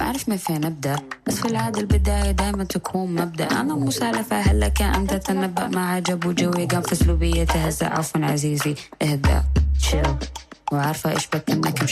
عارف ما فين أبدأ، بس في العادة البداية دايما تكون مبدأ. أنا مسالفة هلا كان أنت تنبأ ما عجب وجوي قام في سلوبية تهزأ. عفوا عزيزي اهدأ chill، وعارفة إيش بك إنك